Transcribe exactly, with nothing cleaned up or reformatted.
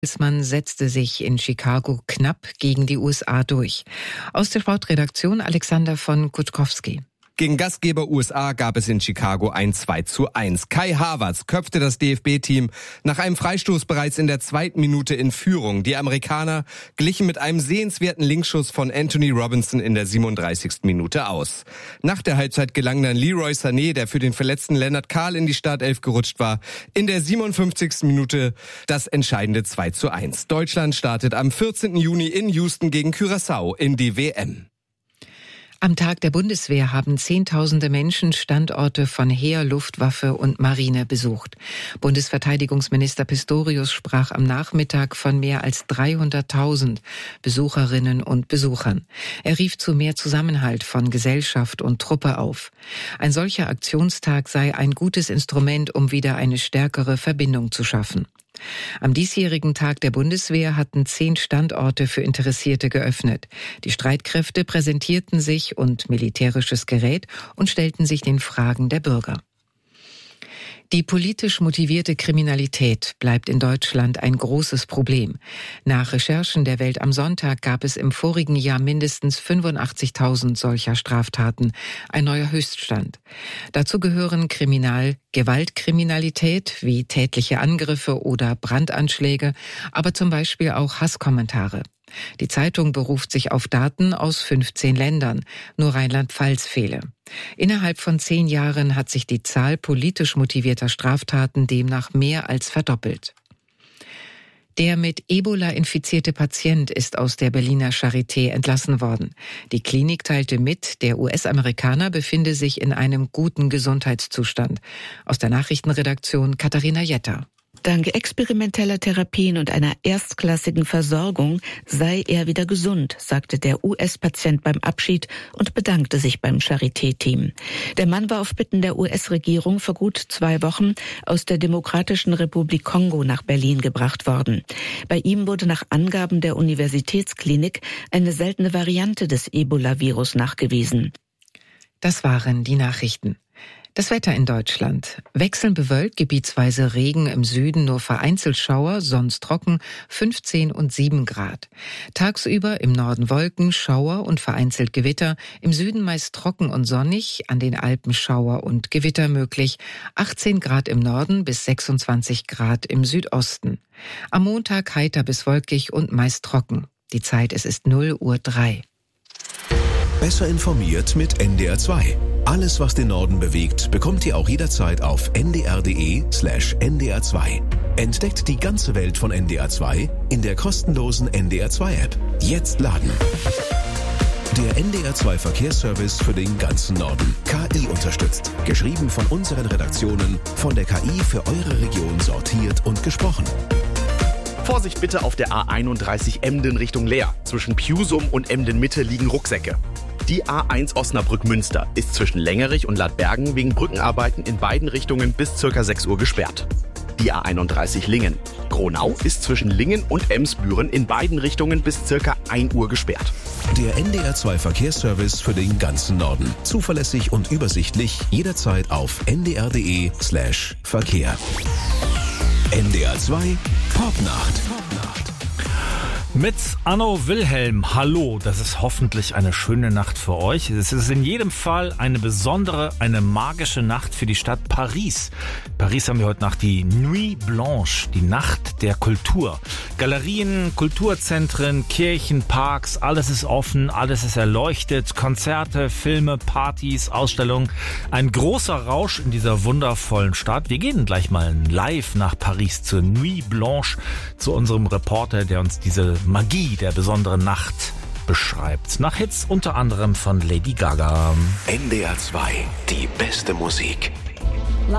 Mann setzte sich in Chicago knapp gegen die U S A durch. Aus der Sportredaktion Alexander von Kutkowski. Gegen Gastgeber U S A gab es in Chicago ein zwei zu eins. Kai Havertz köpfte das D F B-Team nach einem Freistoß bereits in der zweiten Minute in Führung. Die Amerikaner glichen mit einem sehenswerten Linksschuss von Anthony Robinson in der siebenunddreißigsten Minute aus. Nach der Halbzeit gelang dann Leroy Sané, der für den verletzten Lennart Kahl in die Startelf gerutscht war, in der siebenundfünfzigsten Minute das entscheidende zwei zu eins. Deutschland startet am vierzehnten Juni in Houston gegen Curaçao in die W M. Am Tag der Bundeswehr haben Zehntausende Menschen Standorte von Heer, Luftwaffe und Marine besucht. Bundesverteidigungsminister Pistorius sprach am Nachmittag von mehr als dreihunderttausend Besucherinnen und Besuchern. Er rief zu mehr Zusammenhalt von Gesellschaft und Truppe auf. Ein solcher Aktionstag sei ein gutes Instrument, um wieder eine stärkere Verbindung zu schaffen. Am diesjährigen Tag der Bundeswehr hatten zehn Standorte für Interessierte geöffnet. Die Streitkräfte präsentierten sich und militärisches Gerät und stellten sich den Fragen der Bürger. Die politisch motivierte Kriminalität bleibt in Deutschland ein großes Problem. Nach Recherchen der Welt am Sonntag gab es im vorigen Jahr mindestens fünfundachtzigtausend solcher Straftaten, ein neuer Höchststand. Dazu gehören Kriminal- Gewaltkriminalität wie tätliche Angriffe oder Brandanschläge, aber zum Beispiel auch Hasskommentare. Die Zeitung beruft sich auf Daten aus fünfzehn Ländern, nur Rheinland-Pfalz fehle. Innerhalb von zehn Jahren hat sich die Zahl politisch motivierter Straftaten demnach mehr als verdoppelt. Der mit Ebola infizierte Patient ist aus der Berliner Charité entlassen worden. Die Klinik teilte mit, der U S-Amerikaner befinde sich in einem guten Gesundheitszustand. Aus der Nachrichtenredaktion Katharina Jetter. Dank experimenteller Therapien und einer erstklassigen Versorgung sei er wieder gesund, sagte der U S-Patient beim Abschied und bedankte sich beim Charité-Team. Der Mann war auf Bitten der U S-Regierung vor gut zwei Wochen aus der Demokratischen Republik Kongo nach Berlin gebracht worden. Bei ihm wurde nach Angaben der Universitätsklinik eine seltene Variante des Ebola-Virus nachgewiesen. Das waren die Nachrichten. Das Wetter in Deutschland. Wechselnd bewölkt, gebietsweise Regen, im Süden nur vereinzelt Schauer, sonst trocken, fünfzehn und sieben Grad. Tagsüber im Norden Wolken, Schauer und vereinzelt Gewitter, im Süden meist trocken und sonnig, an den Alpen Schauer und Gewitter möglich, achtzehn Grad im Norden bis sechsundzwanzig Grad im Südosten. Am Montag heiter bis wolkig und meist trocken. Die Zeit, es ist null Uhr drei. Besser informiert mit N D R zwei. Alles, was den Norden bewegt, bekommt ihr auch jederzeit auf n d r punkt d e slash n d r zwei. Entdeckt die ganze Welt von N D R zwei in der kostenlosen N D R zwei App. Jetzt laden. Der N D R zwei Verkehrsservice für den ganzen Norden. K I unterstützt. Geschrieben von unseren Redaktionen, von der K I für eure Region sortiert und gesprochen. Vorsicht bitte auf der A einunddreißig Emden Richtung Leer. Zwischen Piusum und Emden Mitte liegen Rucksäcke. Die A eins Osnabrück-Münster ist zwischen Längerich und Ladbergen wegen Brückenarbeiten in beiden Richtungen bis ca. sechs Uhr gesperrt. Die A einunddreißig Lingen. Gronau ist zwischen Lingen und Emsbüren in beiden Richtungen bis ca. ein Uhr gesperrt. Der N D R zwei Verkehrsservice für den ganzen Norden. Zuverlässig und übersichtlich, jederzeit auf n d r punkt d e slash Verkehr. N D R zwei Popnacht. Mit Anno Wilhelm, hallo, das ist hoffentlich eine schöne Nacht für euch. Es ist in jedem Fall eine besondere, eine magische Nacht für die Stadt Paris. Paris haben wir heute Nacht die Nuit Blanche, die Nacht der Kultur. Galerien, Kulturzentren, Kirchen, Parks, alles ist offen, alles ist erleuchtet. Konzerte, Filme, Partys, Ausstellungen. Ein großer Rausch in dieser wundervollen Stadt. Wir gehen gleich mal live nach Paris zur Nuit Blanche, zu unserem Reporter, der uns diese Magie der besonderen Nacht beschreibt. Nach Hits unter anderem von Lady Gaga. N D R zwei, die beste Musik.